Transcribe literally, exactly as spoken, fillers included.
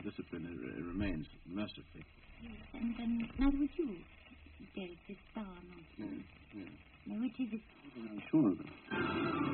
discipline uh, remains, mercifully. Yes, and um, now with you, Derek, this star, no? Yes, yes. Now, which is it? I'm sure of it.